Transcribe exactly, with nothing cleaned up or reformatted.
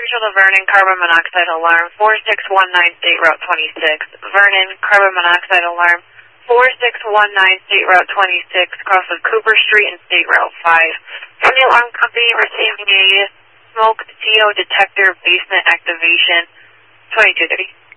Central to Vernon, carbon monoxide alarm, four six one nine, State Route twenty-six. Vernon, carbon monoxide alarm, four six one nine, State Route twenty-six, across of Cooper Street and State Route five. From the alarm company, receiving a smoke C O detector basement activation, twenty-two thirty.